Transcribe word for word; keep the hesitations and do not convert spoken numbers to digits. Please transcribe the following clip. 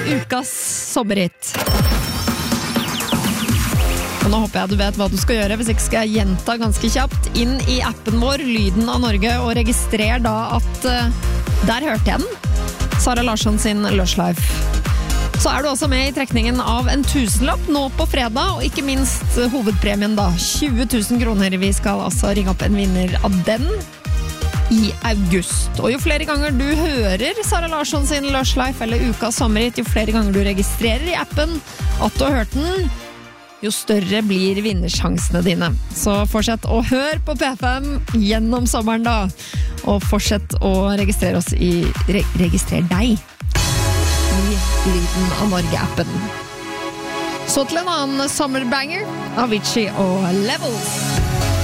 ukas sommerhit. Og nå håper jeg du vet hva du skal gjøre, hvis ikke skal jeg gjenta ganske kjapt. Inn i appen vår, Lyden av Norge, og registrer da at uh, der hørte jeg den. Sara Larsson sin Lush Life. Så er du også med i trekningen av en tusenlapp nå på fredag, og ikke minst hovedpremien da, tjue tusen kroner. Vi skal altså ringe opp en vinner av den i august. Og jo flere ganger du hører Sara Larsson sin Lush Life eller Ukas sommerhit, jo flere ganger du registrerer i appen at du har hørt den, jo større blir vinnersjansene dine. Så fortsett å høre på P F M gjennom sommeren da, og fortsett å registrere oss i re registrer deg i Lyden av Norge-appen. Så til en annen sommerbanger, Avicii og Levels.